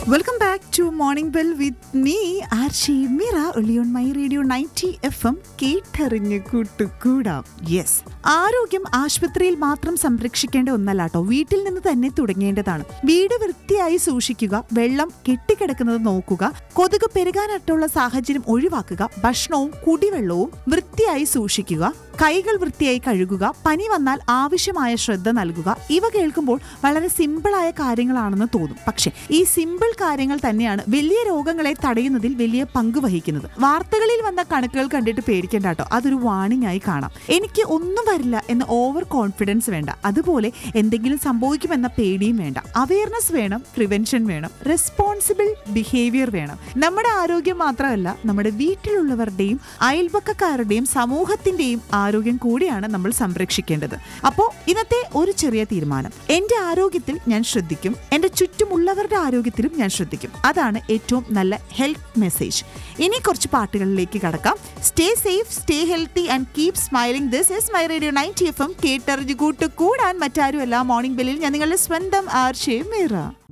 Welcome back to morning bell with me Arshi Meera ഒളി on my radio 90 FM കേട്ടറിഞ്ഞ് കൂട്ടുകൂടാം. Yes, ആരോഗ്യം ആശുപത്രിയിൽ മാത്രം സംരക്ഷിക്കേണ്ട ഒന്നല്ല കേട്ടോ, വീട്ടിൽ നിന്ന് തന്നെ തുടങ്ങേണ്ടതാണ്. വീട് വൃത്തിയായി സൂക്ഷിക്കുക, വെള്ളം കെട്ടിക്കിടക്കുന്നത് നോക്കുക, കൊതുക് പെരുകാനായിട്ടുള്ള സാഹചര്യം ഒഴിവാക്കുക, ഭക്ഷണവും കുടിവെള്ളവും വൃത്തിയായി സൂക്ഷിക്കുക, കൈകൾ വൃത്തിയായി കഴുകുക, പനി വന്നാൽ ആവശ്യമായ ശ്രദ്ധ നൽകുക. ഇവ കേൾക്കുമ്പോൾ വളരെ സിമ്പിളായ കാര്യങ്ങളാണെന്ന് തോന്നും. പക്ഷേ ഈ സിമ്പിൾ കാര്യങ്ങൾ തന്നെയാണ് വലിയ രോഗങ്ങളെ തടയുന്നതിൽ വലിയ പങ്ക് വഹിക്കുന്നത്. വാർത്തകളിൽ വന്ന കണക്കുകൾ കണ്ടിട്ട് പേടിക്കേണ്ട കേട്ടോ, അതൊരു വാണിംഗ് ആയി കാണാം. എനിക്ക് ഒന്നും വരില്ല എന്ന ഓവർ കോൺഫിഡൻസ് വേണ്ട, അതുപോലെ എന്തെങ്കിലും സംഭവിക്കുമെന്ന പേടിയും വേണ്ട. അവയർനെസ് വേണം, പ്രിവെൻഷൻ വേണം, റെസ്പോൺസിബിൾ ബിഹേവിയർ വേണം. നമ്മുടെ ആരോഗ്യം മാത്രമല്ല, നമ്മുടെ വീട്ടിലുള്ളവരുടെയും അയൽപക്കക്കാരുടെയും സമൂഹത്തിന്റെയും ആരോഗ്യം കൂടിയാണ് നമ്മൾ സംരക്ഷിക്കേണ്ടത്. അപ്പോൾ ഇന്നത്തെ ഒരു ചെറിയ തീരുമാനം: എന്റെ ആരോഗ്യത്തിൽ ഞാൻ ശ്രദ്ധിക്കും, എന്റെ ചുറ്റുമുള്ളവരുടെ ആരോഗ്യത്തിലും ഞാൻ ശ്രദ്ധിക്കും. അതാണ് ഏറ്റവും നല്ല ഹെൽത്ത് മെസ്സേജ്. ഇനി കുറച്ച് പാട്ടുകളിലേക്ക് കടക്കാം. Stay safe, stay healthy and keep smiling. This is my radio 90 FM കേട്ടറിഞ്ഞു കൂടാൻ മറ്റാരുമല്ല, മോർണിംഗ് ബെല്ലിൽ ഞാൻ നിങ്ങളുടെ സ്വന്തം ആർഷി മീറ.